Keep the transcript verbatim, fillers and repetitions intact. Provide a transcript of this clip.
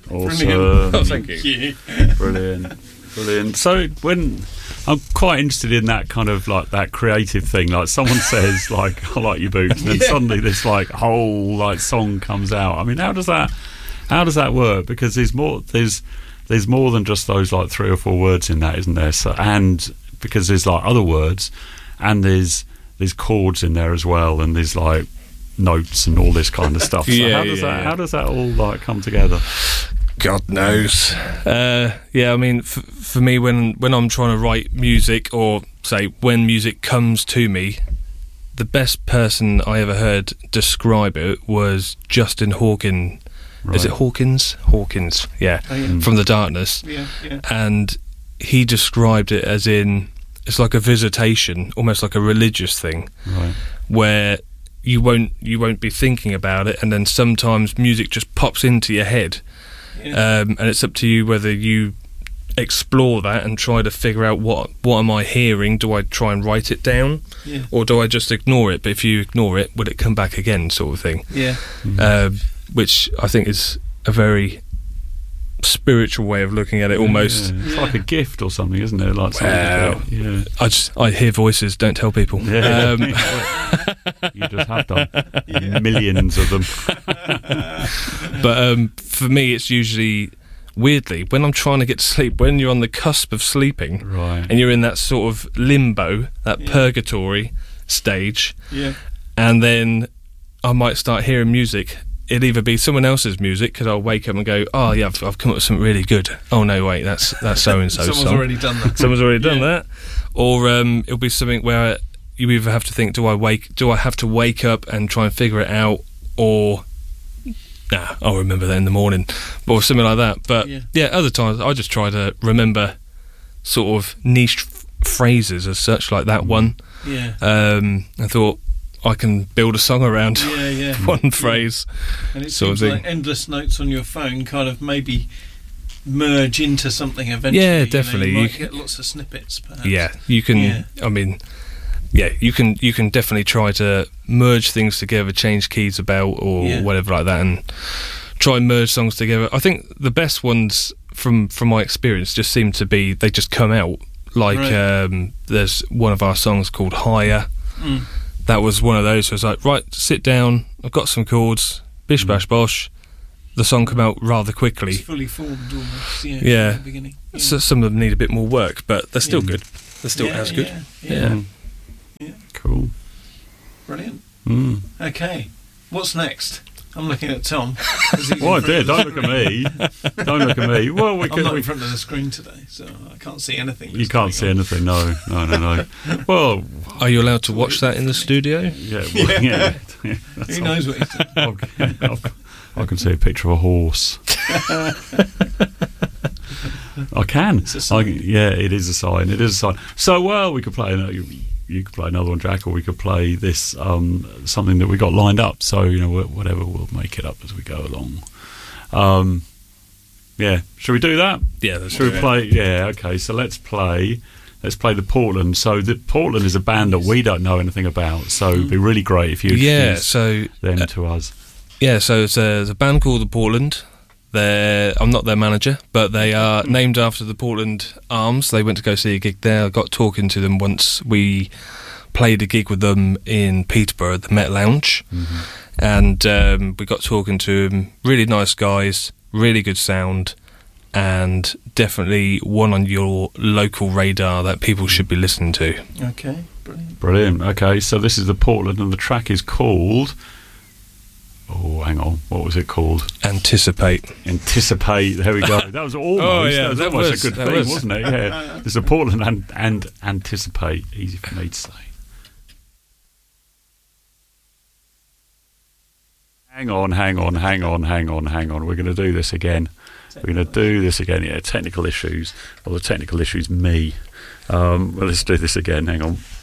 Awesome. Oh, thank you. Brilliant. Brilliant. So when I'm quite interested in that kind of like that creative thing, like someone says like I like your boots, and then yeah. suddenly this like whole like song comes out. I mean, how does that how does that work? Because there's more there's there's more than just those like three or four words in that, isn't there? So, and because there's like other words, and there's there's chords in there as well, and there's like notes and all this kind of stuff. So yeah, how does yeah, that yeah. how does that all like come together? God knows. Uh, yeah, I mean, f- for me, when when I'm trying to write music, or say when music comes to me, the best person I ever heard describe it was Justin Hawkins. Right. Is it Hawkins? Hawkins, yeah, oh, yeah. from The Darkness. Yeah, yeah. And he described it as in, it's like a visitation, almost like a religious thing, right. where you won't you won't be thinking about it, and then sometimes music just pops into your head. Yeah. Um, and it's up to you whether you explore that and try to figure out what what am I hearing. Do I try and write it down, yeah. or do I just ignore it? But if you ignore it, will it come back again, sort of thing? Yeah. Mm-hmm. Um, which I think is a very spiritual way of looking at it, almost. Yeah. It's yeah. like a gift or something, isn't it? Like wow. Yeah. I just I hear voices, don't tell people. Yeah. Um, You just have done yeah. millions of them. But um, for me, it's usually, weirdly, when I'm trying to get to sleep, when you're on the cusp of sleeping, right. and you're in that sort of limbo, that yeah. purgatory stage, yeah. and then I might start hearing music. It'd either be someone else's music, because I'll wake up and go, oh yeah, I've, I've come up with something really good. Oh no, wait, that's that's so and so. Someone's song. already done that. Someone's already done yeah. that. Or um, it'll be something where you either have to think, do I wake? Do I have to wake up and try and figure it out, or nah, I'll remember that in the morning, or something like that. But yeah, yeah other times I just try to remember sort of niche f- phrases as such, like that one. Yeah. Um, I thought I can build a song around yeah, yeah. one phrase. And it sort seems of like thing. endless notes on your phone kind of maybe merge into something eventually. Yeah, you know, definitely. you might You get lots of snippets, perhaps. Yeah, you can. Yeah. I mean, yeah, you can. You can definitely try to merge things together, change keys about, or Yeah. whatever like that, and try and merge songs together. I think the best ones, from from my experience, just seem to be they just come out. Like Right. um, there's one of our songs called Higher. Mm. That was one of those. Where it's like, right, sit down. I've got some chords. Bish Mm. bash bosh. The song came out rather quickly. It's fully formed almost. Yeah. Yeah. From the beginning. Yeah. So some of them need a bit more work, but they're still Yeah. good. They're still yeah, as good. Yeah. Yeah. yeah. Mm. Yeah. Cool. Brilliant. Mm. Okay. What's next? I'm looking at Tom. 'cause he's Well, I in front did. of the Don't look at screen. me. Don't look at me. Well, we I'm can. not We, in front of the screen today, so I can't see anything. you that's can't going see on. anything. No, no, no, no. Well, Are you allowed to watch that in the studio? yeah. Well, yeah. yeah. That's Who all. knows what he's doing? Okay. I can see a picture of a horse. I can. It's a I, sign. yeah, it is a sign. It is a sign. So, well, we could play another, you, you could play another one, Jack, or we could play this um, something that we got lined up. So, you know, wh- whatever, we'll make it up as we go along. Um, yeah, should we do that? Yeah, that's Should we play? Yeah, okay. So let's play. Let's play the Portland. So the Portland is a band that we don't know anything about. So it'd be really great if you Yeah, introduced so them uh, to us. yeah, so it's a, it's a band called the Portland. They're I'm not their manager, but they are named after the Portland Arms. They went to go see a gig there. I got talking to them once. We played a gig with them in Peterborough, the Met Lounge, Mm-hmm. and um, we got talking to them. Really nice guys, really good sound, and definitely one on your local radar that people should be listening to. Okay, brilliant. Brilliant. Okay, so this is the Portland, and the track is called. Oh, hang on. What was it called? Anticipate. Anticipate. There we go. That was almost. Oh, yeah, that was that almost was- a good that thing, was. wasn't it? Yeah. There's a Portland and, and anticipate. Easy for me to say. Hang on, hang on, hang on, hang on, hang on. We're going to do this again. We're going to do this again. Yeah, technical issues. Well, the technical issue's me. Um, well, let's do this again. Hang on.